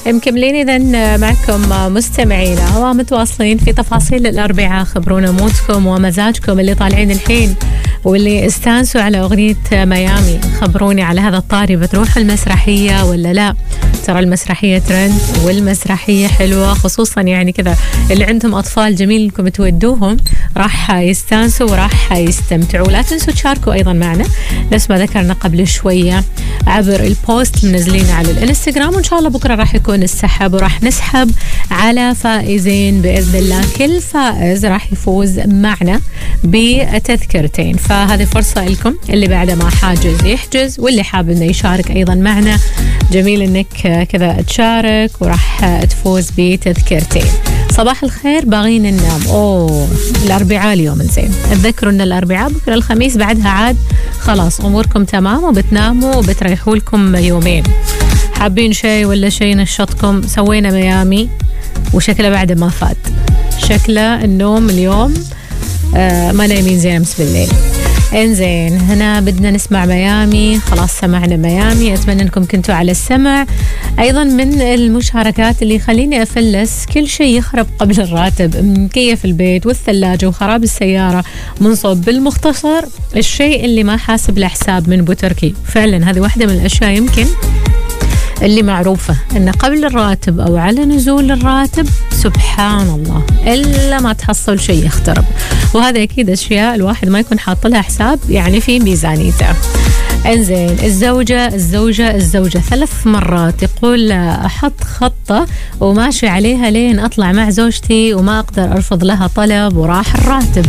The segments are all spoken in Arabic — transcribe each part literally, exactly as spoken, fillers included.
مكملين إذن معكم مستمعينا ومتواصلين في تفاصيل الأربعاء. خبرونا مودكم ومزاجكم اللي طالعين الحين واللي استانسوا على أغنية ميامي. خبروني على هذا الطاري، بتروح المسرحية ولا لا؟ ترى المسرحية ترند والمسرحية حلوة، خصوصا يعني كذا اللي عندهم أطفال جميل إنكم تودوهم، راح يستانسوا وراح يستمتعوا. لا تنسوا تشاركوا أيضا معنا نفس ما ذكرنا قبل شوية عبر البوست منزلين على الانستغرام، وإن شاء الله بكرة راح يكون السحب وراح نسحب على فائزين بإذن الله. كل فائز راح يفوز معنا بتذكرتين، فهذه فرصة لكم اللي بعد ما حاجز يحجز، واللي حاب إنه يشارك أيضا معنا جميل إنك كذا تشارك وراح تفوز بتذكرتين. صباح الخير، باغين ننام. أوه الأربعاء اليوم زين، تذكروا إن الأربعاء بكرة الخميس بعدها عاد خلاص أموركم تمام وبتناموا وبتريحوا لكم يومين. حابين شيء ولا شيء نشطكم؟ سوينا ميامي وشكله بعد ما فات، شكله النوم اليوم آه ما نايمين زين أمس بالليل. انزين هنا بدنا نسمع ميامي، خلاص سمعنا ميامي، أتمنى أنكم كنتوا على السمع. أيضا من المشاركات اللي خليني أفلس، كل شيء يخرب قبل الراتب، مكيف البيت والثلاجة وخراب السيارة منصب. بالمختصر الشيء اللي ما حاسب له حساب من بوتركي. فعلا هذه واحدة من الأشياء يمكن اللي معروفة أن قبل الراتب أو على نزول الراتب سبحان الله إلا ما تحصل شيء يخترب، وهذا أكيد أشياء الواحد ما يكون حاط لها حساب يعني في ميزانيته. انزين الزوجة الزوجة الزوجة ثلاث مرات يقول أحط خطة وماشي عليها لين أطلع مع زوجتي وما أقدر أرفض لها طلب وراح الراتب.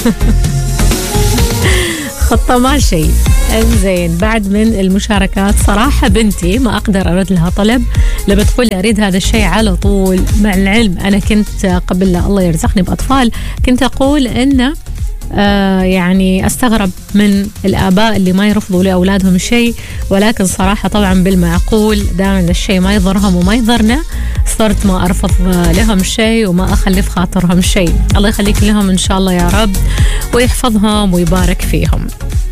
خطة ما شيء. انزين بعد من المشاركات، صراحة بنتي ما أقدر أرد لها طلب لما تقول لي أريد هذا الشيء على طول. مع العلم أنا كنت قبل الله يرزقني بأطفال كنت أقول إنه آه يعني أستغرب من الآباء اللي ما يرفضوا لأولادهم شيء، ولكن صراحة طبعا بالمعقول دائما الشيء ما يضرهم وما يضرنا، صرت ما أرفض لهم شيء وما أخلي في خاطرهم شيء. الله يخليك لهم إن شاء الله يا رب ويحفظهم ويبارك فيهم.